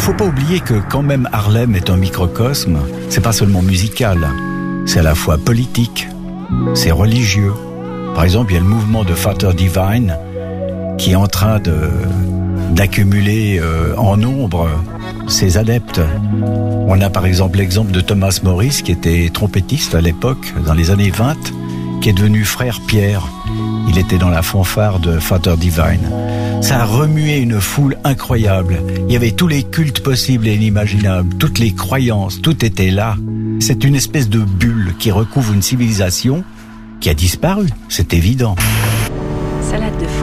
Faut pas oublier que quand même Harlem est un microcosme, c'est pas seulement musical, c'est à la fois politique, c'est religieux. Par exemple, il y a le mouvement de Father Divine qui est en train d'accumuler en nombre ses adeptes. On a par exemple l'exemple de Thomas Morris qui était trompettiste à l'époque, dans les années 20, qui est devenu frère Pierre. Il était dans la fanfare de Father Divine. Ça a remué une foule incroyable. Il y avait tous les cultes possibles et inimaginables, toutes les croyances, tout était là. C'est une espèce de bulle qui recouvre une civilisation qui a disparu, c'est évident. Salade de fruits.